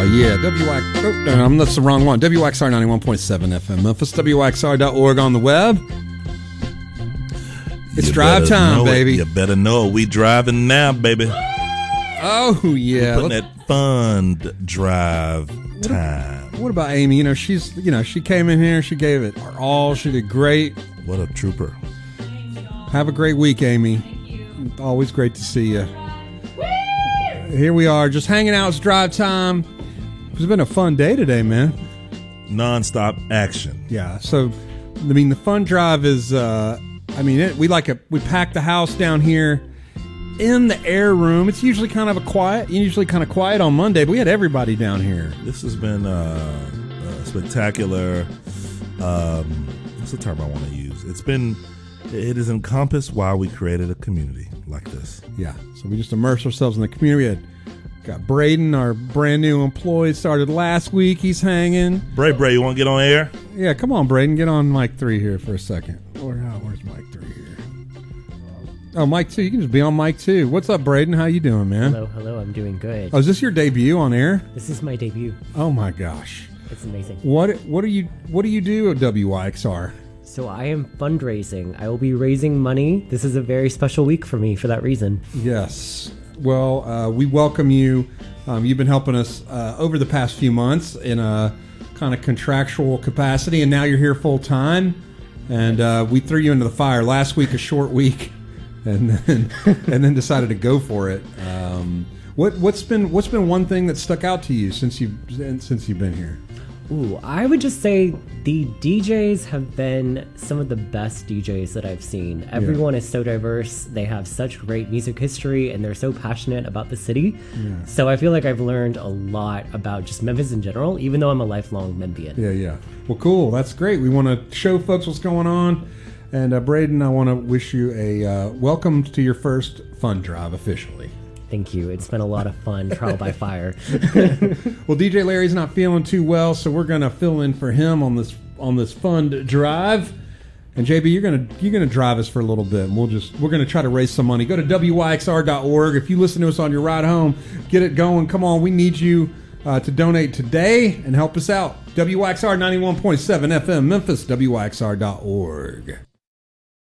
Yeah, that's the wrong one. WXR 91.7 FM Memphis, WXR.org on the web. It's drive time, baby. You better know it. We driving now, baby. Oh, yeah. We're putting that fund drive time. What about Amy? She came in here. She gave it her all. She did great. What a trooper. Have a great week, Amy. Always great to see you. Here we are, just hanging out. It's drive time. It's been a fun day today, man. Non-stop action. Yeah. So, the fun drive is, we pack the house down here in the air room. It's usually kind of quiet on Monday, but we had everybody down here. This has been a spectacular, what's the term I want to use? It is encompassed why we created a community like this. Yeah. So we just immersed ourselves in the community. We got Braden, our brand new employee, started last week. He's hanging. Bray, you want to get on air? Yeah, come on, Braden. Get on mic 3 here for a second. Where's mic 3 here? Oh, mic 2. You can just be on mic 2. What's up, Braden? How you doing, man? Hello. I'm doing good. Oh, is this your debut on air? This is my debut. Oh my gosh. It's amazing. What do you do at WYXR? So I am fundraising. I will be raising money. This is a very special week for me for that reason. Yes. Well, we welcome you. You've been helping us over the past few months in a kind of contractual capacity, and now you're here full time. And we threw you into the fire last week, a short week, and then decided to go for it. What's been one thing that stuck out to you since you've been here? Ooh, I would just say the DJs have been some of the best DJs that I've seen. Everyone is so diverse. They have such great music history, and they're so passionate about the city. Yeah. So I feel like I've learned a lot about just Memphis in general, even though I'm a lifelong Memphian. Yeah. Well, cool. That's great. We want to show folks what's going on. And Braden, I want to wish you a welcome to your first fund drive officially. Thank you. It's been a lot of fun, trial by fire. Well, DJ Larry's not feeling too well, so we're gonna fill in for him on this fund drive. And JB, you're gonna drive us for a little bit, and we're gonna try to raise some money. Go to WYXR.org. If you listen to us on your ride home, get it going. Come on, we need you to donate today and help us out. WYXR 91.7 FM Memphis, WYXR.org.